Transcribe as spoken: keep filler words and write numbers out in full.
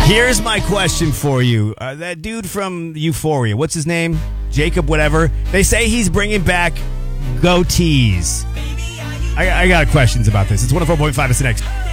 Here's my question for you. Uh, that dude from Euphoria, what's his name? Jacob whatever. They say he's bringing back goatees. I, I got questions about this. It's one oh four point five. It's the next.